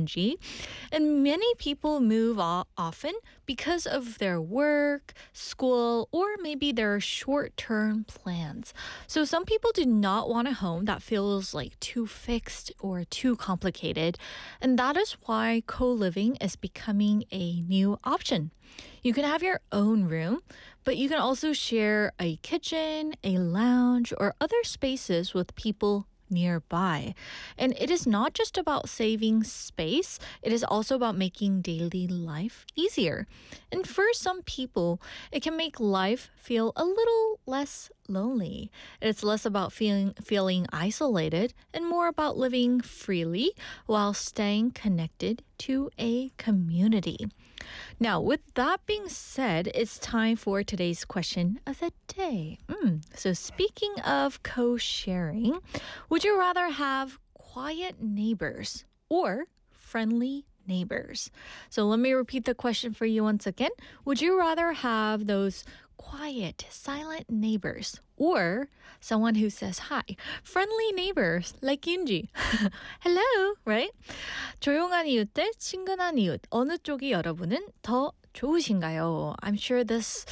Yoonji. And many people move often because of their work, school, or maybe their short-term plans. So some people do not want a home that feels like too fixed or too complicated. And that is why co-living is becoming a new option. You can have your own room, but you can also share a kitchen, a lounge, or other spaces with people nearby. And it is not just about saving space, it is also about making daily life easier. And for some people, it can make life feel a little less lonely. It's less about feeling isolated and more about living freely while staying connected to a community. Now, with that being said, it's time for today's question of the day. So speaking of co-sharing, would you rather have quiet neighbors or friendly neighbors? So let me repeat the question for you once again. Would you rather have those quiet, silent neighbors or someone who says hi? Friendly neighbors like Yoonji. Hello, right? 조용한 이웃 대 친근한 이웃. 어느 쪽이 여러분은 더 좋으신가요? I'm sure this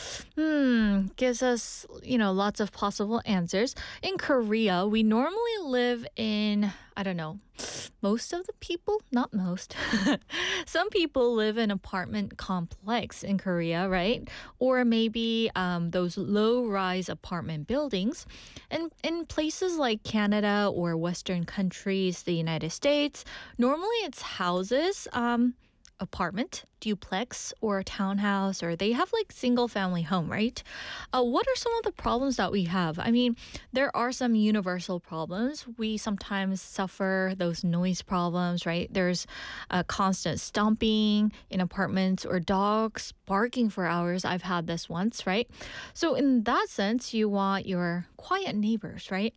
gives us, lots of possible answers. In Korea, we normally live in, I don't know, most of the people, not most. Some people live in apartment complex in Korea, right? Or maybe those low-rise apartment buildings. And in places like Canada or Western countries, the United States, normally it's houses, apartment, duplex, or a townhouse, or they have like single family home, right? What are some of the problems that we have? I mean, there are some universal problems. We sometimes suffer those noise problems, right? There's constant stomping in apartments or dogs barking for hours. I've had this once, right? So in that sense, you want your quiet neighbors, right?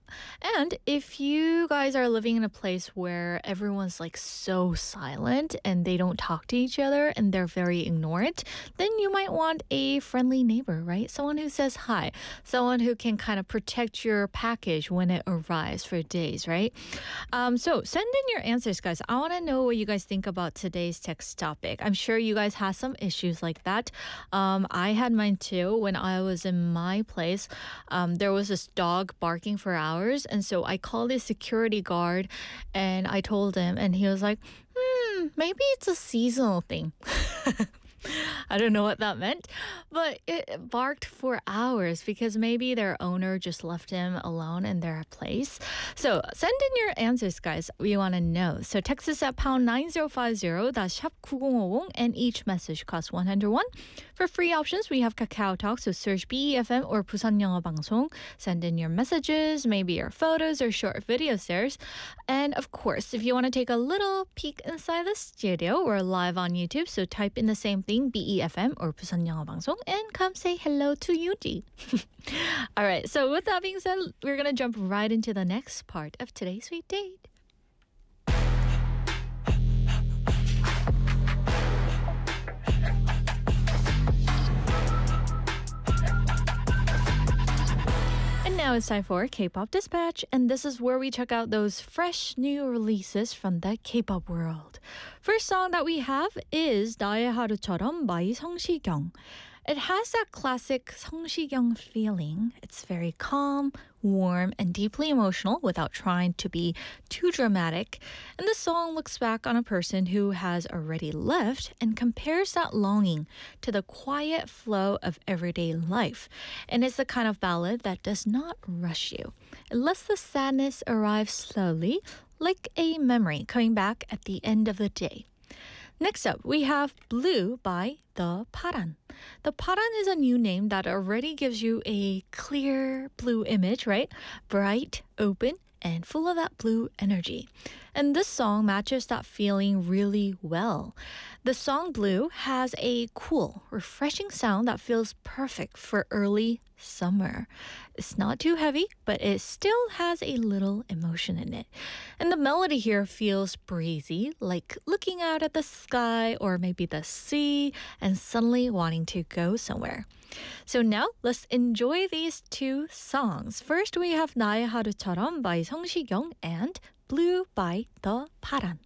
And if you guys are living in a place where everyone's like so silent and they don't talk to each other and they're very ignorant, then you might want a friendly neighbor, right? Someone who says hi, someone who can kind of protect your package when it arrives for days, right? So send in your answers, guys. I want to know what you guys think about today's text topic. I'm sure you guys have some issues like that. I had mine too. When I was in my place, there was this dog barking for hours. And so I called the security guard and I told him, and he was like, maybe it's a seasonal thing. I don't know what that meant, but it barked for hours because maybe their owner just left him alone in their place. So send in your answers, guys. We want to know. So text us at pound 9050, that's 샵 9050, and each message costs 101. For free options, we have Kakao Talk, so search BEFM or Busan 영어 방송. Send in your messages, maybe your photos or short videos there. And of course, if you want to take a little peek inside the studio, we're live on YouTube, so type in the same thing, BEFM or Busan 영어 방송, and come say hello to Yoonji. All right, so with that being said, we're going to jump right into the next part of today's Sweet Date. And now it's time for K-Pop Dispatch, and this is where we check out those fresh new releases from the K-pop world. First song that we have is 나의 하루처럼 by 성시경. It has that classic 성시경 feeling. It's very calm, warm, and deeply emotional without trying to be too dramatic. And the song looks back on a person who has already left and compares that longing to the quiet flow of everyday life. And it's the kind of ballad that does not rush you. It lets the sadness arrive slowly, like a memory coming back at the end of the day. Next up, we have Blue by The Paran. The Paran is a new name that already gives you a clear blue image, right? Bright, open, and full of that blue energy. And this song matches that feeling really well. The song Blue has a cool, refreshing sound that feels perfect for early summer. It's not too heavy, but it still has a little emotion in it. And the melody here feels breezy, like looking out at the sky or maybe the sea and suddenly wanting to go somewhere. So now let's enjoy these two songs. First we have 나의 하루처럼 by 성시경 and Blue by The Paran.